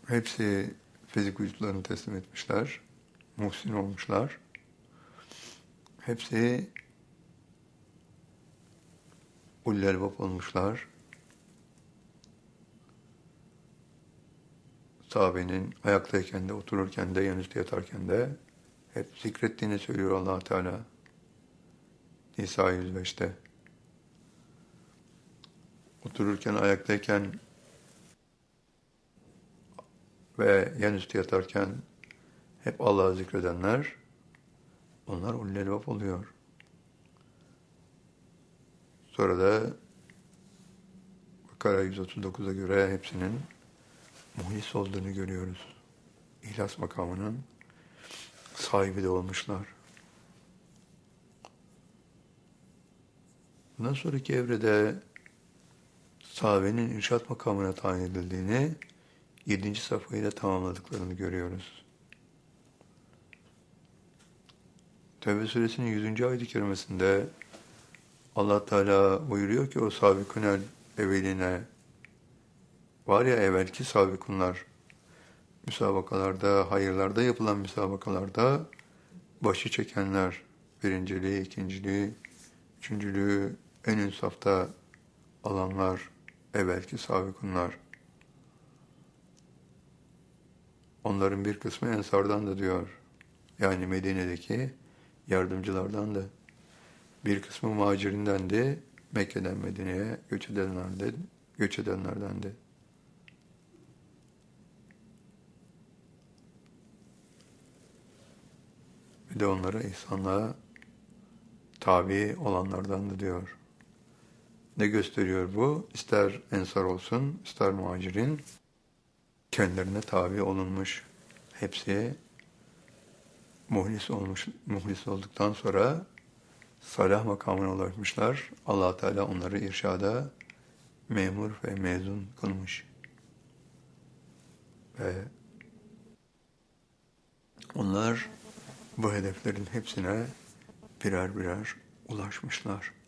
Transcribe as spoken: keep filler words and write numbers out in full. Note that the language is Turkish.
Hepsi fizik vücutlarını teslim etmişler. Muhsin olmuşlar. Hepsi ulul albab olmuşlar. Sahabenin ayaktayken de, otururken de, yanüstü yatarken de hep zikrettiğini söylüyor Allah Teala. Nisa yüz beşte. Otururken, ayaktayken ve yanüstü yatarken hep Allah'ı zikredenler, onlar ulul albab oluyor. Sonra da Bakara yüz otuz dokuza göre hepsinin muhlis olduğunu görüyoruz. İhlas makamının sahibi de olmuşlar. Bundan sonraki evrede sahabenin irşat makamına tayin edildiğini, yedinci safhayı da tamamladıklarını görüyoruz. Tevbe suresinin yüzüncü ayet-i kerimesinde Allah Teala buyuruyor ki o sabikûnel evveline, var ya evvelki sabikunlar, müsabakalarda, hayırlarda yapılan müsabakalarda başı çekenler, birinciliği, ikinciliği, üçüncülüğü en ön safta alanlar, evvelki sabikunlar. Onların bir kısmı Ensar'dan da diyor. Yani Medine'deki yardımcılardan da. Bir kısmı Muhacirinden de, Mekke'den Medine'ye göç edenlerden, göç edenlerden de. Bir de onlara ihsanla tabi olanlardan da diyor. Ne gösteriyor bu? İster Ensar olsun, ister Muhacirin, kendilerine tabi olunmuş. Hepsi muhlis olmuş, muhlis olduktan sonra salah makamına ulaşmışlar. Allah Teala onları irşada memur ve mezun kılmış. Ve onlar bu hedeflerin hepsine birer birer ulaşmışlar.